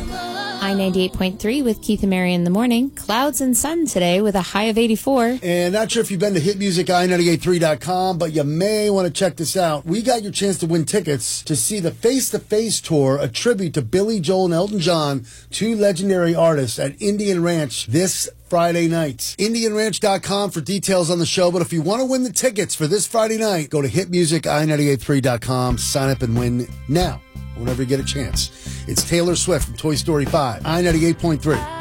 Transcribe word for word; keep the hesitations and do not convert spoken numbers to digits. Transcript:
I ninety-eight point three with Keith and Mary in the morning. Clouds and sun today with a high of eighty-four. And not sure if you've been to hit music I ninety-eight three dot com, but you may want to check this out. We got your chance to win tickets to see the Face to Face tour, a tribute to Billy Joel and Elton John, two legendary artists at Indian Ranch this Friday night. Indian Ranch dot com for details on the show, but if you want to win the tickets for this Friday night, go to hit music I ninety-eight three dot com, sign up and win now, whenever you get a chance. It's Taylor Swift from Toy Story five, I ninety-eight point three.